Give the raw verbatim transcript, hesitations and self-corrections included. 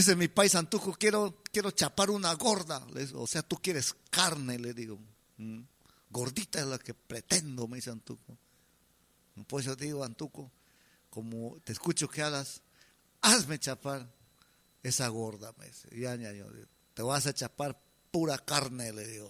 dice mi país Antuco, quiero, quiero chapar una gorda. Le digo, o sea, tú quieres carne, le digo. ¿Mm? Gordita es la que pretendo, me dice Antuco. Pues yo te digo, Antuco, como te escucho que hablas, hazme chapar esa gorda, me dice. Ya, ya, yo, te vas a chapar pura carne, le digo.